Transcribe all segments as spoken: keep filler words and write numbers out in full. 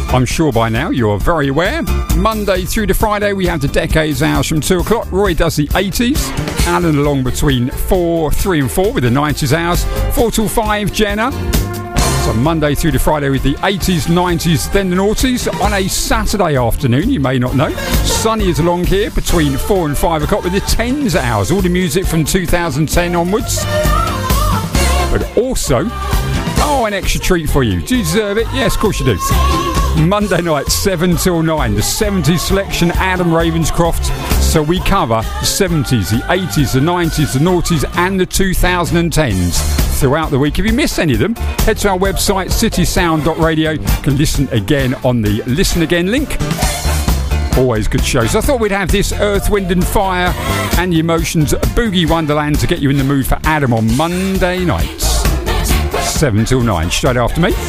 I'm sure by now you're very aware. Monday through to Friday, we have the Decades Hours from two o'clock. Roy does the eighties. Alan along between four, three and four with the nineties hours. four till five, Jenna. So Monday through to Friday with the eighties, nineties, then the noughties. On a Saturday afternoon, you may not know, Sonny is along here between four and five o'clock with the tens hours. All the music from two thousand ten onwards. But also, oh, an extra treat for you. Do you deserve it? Yes, of course you do. Monday night, seven till nine, the seventies selection, Adam Ravenscroft. So we cover the seventies, the eighties, the nineties, the noughties and the two thousand tens throughout the week. If you miss any of them, head to our website, city sound dot radio. You can listen again on the Listen Again link. Always good shows. I thought we'd have this Earth, Wind and Fire and the Emotions Boogie Wonderland to get you in the mood for Adam on Monday nights. seven till nine, straight after me.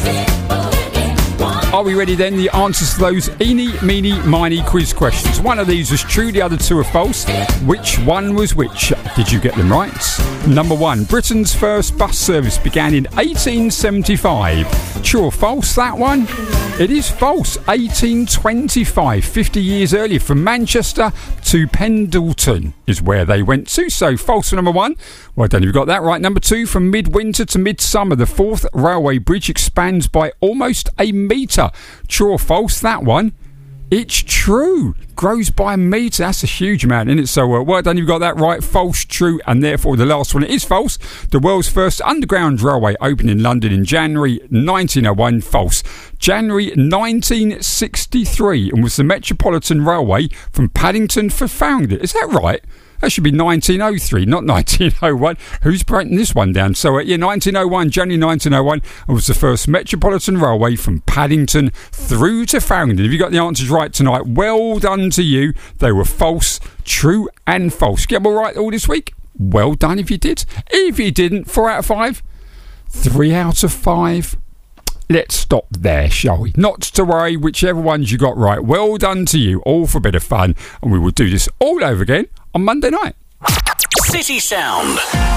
Are we ready then? The answers to those eeny, meeny, miny quiz questions. One of these was true, the other two are false. Which one was which? Did you get them right? Number one, Britain's first bus service began in eighteen seventy-five. True or false, that one? It is false. eighteen twenty-five, fifty years earlier, from Manchester to Pendleton is where they went to. So false for number one. Well done, you've got that right. Number two, from midwinter to midsummer, the fourth railway bridge expands by almost a metre. True or false, that one? It's true. Grows by a metre. That's a huge amount, isn't it? So uh, well done, you've got that right. False, true, and therefore the last one is false. The world's first underground railway opened in London in January nineteen oh one. False. January nineteen sixty-three, and was the Metropolitan Railway from Paddington for founded. Is that right? That should be nineteen oh three, not nineteen oh one. Who's breaking this one down? So, uh, yeah, nineteen oh one, January nineteen oh one, and was the first Metropolitan Railway from Paddington through to Farringdon. If you got the answers right tonight, well done to you. They were false, true, and false. Get them all right all this week? Well done if you did. If you didn't, four out of five, three out of five. Let's stop there, shall we? Not to worry, whichever ones you got right. Well done to you, all for a bit of fun. And we will do this all over again on Monday night. City Sound,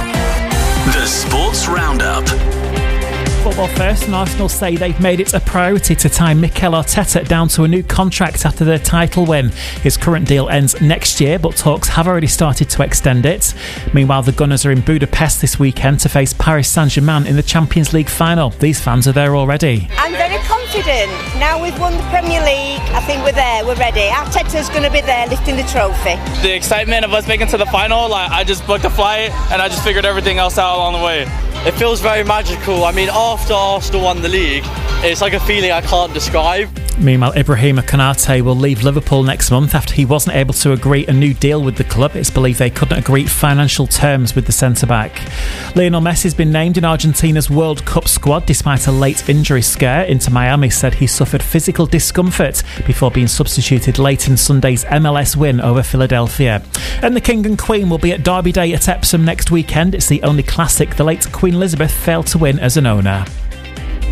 the Sports Roundup. Football first, and Arsenal say they've made it a priority to tie Mikel Arteta down to a new contract after their title win. His current deal ends next year, but talks have already started to extend it. Meanwhile, the Gunners are in Budapest this weekend to face Paris Saint-Germain in the Champions League final. These fans are there already. I'm very confident. Now we've won the Premier League, I think we're there, we're ready. Arteta's going to be there lifting the trophy. The excitement of us making to the final, like, I just booked a flight and I just figured everything else out along the way. It feels very magical. I mean, after Arsenal won the league, it's like a feeling I can't describe. Meanwhile, Ibrahima Konate will leave Liverpool next month after he wasn't able to agree a new deal with the club. It's believed they couldn't agree financial terms with the centre-back. Lionel Messi has been named in Argentina's World Cup squad despite a late injury scare. Inter Miami said he suffered physical discomfort before being substituted late in Sunday's M L S win over Philadelphia. And the King and Queen will be at Derby Day at Epsom next weekend. It's the only classic the late Queen Elizabeth failed to win as an owner.